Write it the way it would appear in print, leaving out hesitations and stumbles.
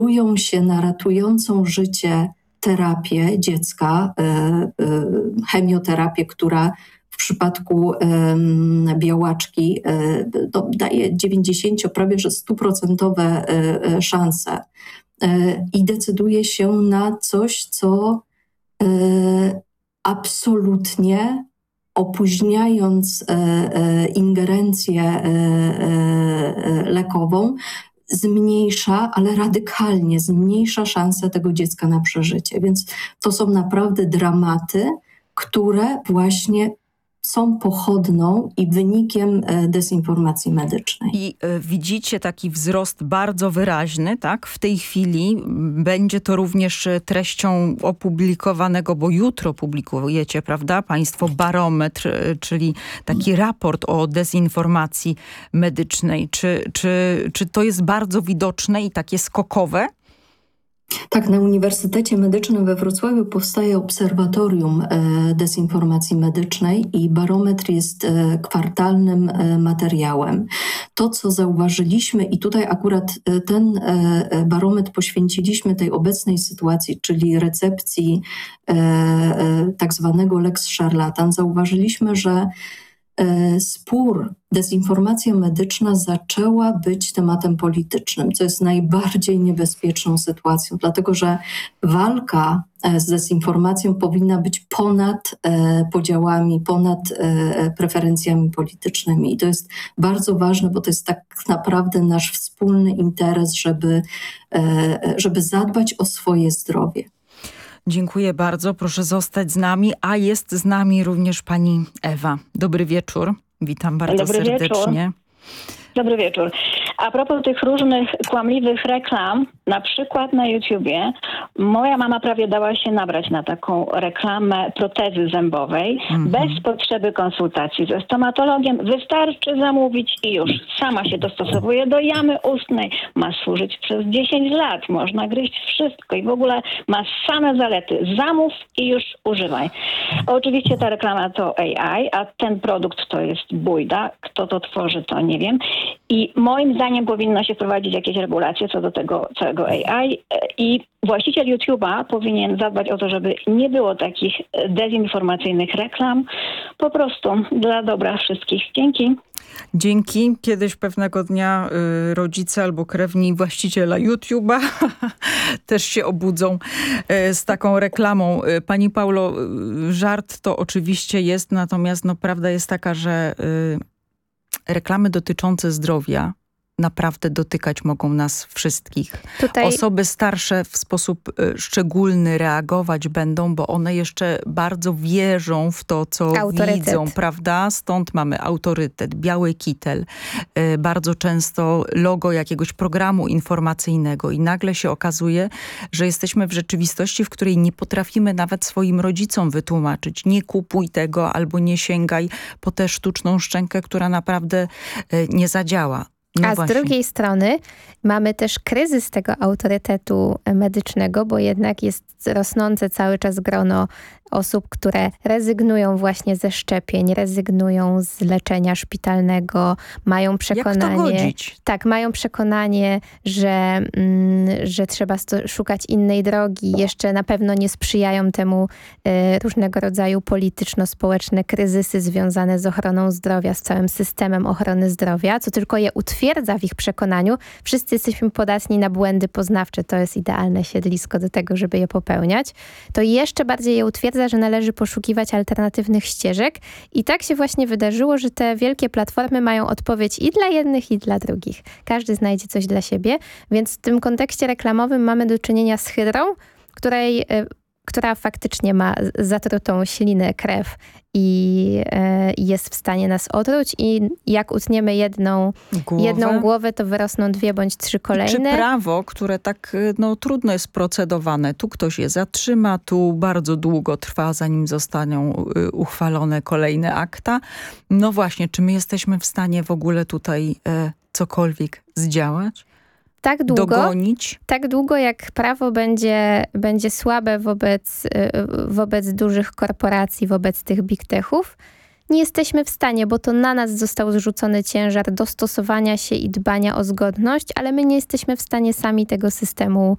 decydują się na ratującą życie terapię dziecka, chemioterapię, która w przypadku białaczki daje 90, prawie że 100% szanse i decyduje się na coś, co absolutnie opóźniając ingerencję lekową, zmniejsza, ale radykalnie zmniejsza szanse tego dziecka na przeżycie. Więc to są naprawdę dramaty, które właśnie są pochodną i wynikiem dezinformacji medycznej. I widzicie taki wzrost bardzo wyraźny, tak? W tej chwili będzie to również treścią opublikowanego, bo jutro publikujecie, prawda, państwo, barometr, czyli taki raport o dezinformacji medycznej. Czy to jest bardzo widoczne i takie skokowe? Tak, na Uniwersytecie Medycznym we Wrocławiu powstaje obserwatorium dezinformacji medycznej i barometr jest kwartalnym materiałem. To, co zauważyliśmy i tutaj akurat ten barometr poświęciliśmy tej obecnej sytuacji, czyli recepcji tak zwanego lex szarlatan, zauważyliśmy, że spór, dezinformacja medyczna zaczęła być tematem politycznym, co jest najbardziej niebezpieczną sytuacją, dlatego że walka z dezinformacją powinna być ponad podziałami, ponad preferencjami politycznymi. I to jest bardzo ważne, bo to jest tak naprawdę nasz wspólny interes, żeby zadbać o swoje zdrowie. Dziękuję bardzo. Proszę zostać z nami. A jest z nami również pani Ewa. Dobry wieczór. Witam bardzo serdecznie. Dobry wieczór. A propos tych różnych kłamliwych reklam, na przykład na YouTubie, moja mama prawie dała się nabrać na taką reklamę protezy zębowej bez potrzeby konsultacji ze stomatologiem. Wystarczy zamówić i już. Sama się dostosowuje do jamy ustnej. Ma służyć przez 10 lat. Można gryźć wszystko i w ogóle ma same zalety. Zamów i już używaj. Oczywiście ta reklama to AI, a ten produkt to jest bujda. Kto to tworzy, to nie wiem. I moim zdaniem powinno się wprowadzić jakieś regulacje co do tego całego AI i właściciel YouTube'a powinien zadbać o to, żeby nie było takich dezinformacyjnych reklam. Po prostu dla dobra wszystkich. Dzięki. Dzięki. Kiedyś pewnego dnia rodzice albo krewni właściciela YouTube'a też się obudzą z taką reklamą. Pani Paulo, żart to oczywiście jest, natomiast prawda jest taka, że reklamy dotyczące zdrowia naprawdę dotykać mogą nas wszystkich. Osoby starsze w sposób szczególny reagować będą, bo one jeszcze bardzo wierzą w to, co widzą, prawda? Stąd mamy autorytet, biały kitel, bardzo często logo jakiegoś programu informacyjnego i nagle się okazuje, że jesteśmy w rzeczywistości, w której nie potrafimy nawet swoim rodzicom wytłumaczyć. Nie kupuj tego albo nie sięgaj po tę sztuczną szczękę, która naprawdę nie zadziała. A z drugiej strony mamy też kryzys tego autorytetu medycznego, bo jednak jest rosnące cały czas grono osób, które rezygnują właśnie ze szczepień, rezygnują z leczenia szpitalnego, mają przekonanie... Jak to godzić? Tak, mają przekonanie, że trzeba szukać innej drogi. Jeszcze na pewno nie sprzyjają temu różnego rodzaju polityczno-społeczne kryzysy związane z ochroną zdrowia, z całym systemem ochrony zdrowia, co tylko je utwierdza w ich przekonaniu. Wszyscy jesteśmy podatni na błędy poznawcze. To jest idealne siedlisko do tego, żeby je popełniać. To jeszcze bardziej je utwierdza, że należy poszukiwać alternatywnych ścieżek. I tak się właśnie wydarzyło, że te wielkie platformy mają odpowiedź i dla jednych, i dla drugich. Każdy znajdzie coś dla siebie, więc w tym kontekście reklamowym mamy do czynienia z hydrą, która faktycznie ma zatrutą ślinę, krew i jest w stanie nas otruć i jak utniemy jedną głowę, to wyrosną 2 bądź 3 kolejne. Czy prawo, które tak trudno jest procedowane, tu ktoś je zatrzyma, tu bardzo długo trwa, zanim zostaną uchwalone kolejne akta. No właśnie, czy my jesteśmy w stanie w ogóle tutaj cokolwiek zdziałać? Dogonić? Tak długo jak prawo będzie słabe wobec dużych korporacji, wobec tych big techów, nie jesteśmy w stanie, bo to na nas został zrzucony ciężar dostosowania się i dbania o zgodność, ale my nie jesteśmy w stanie sami tego systemu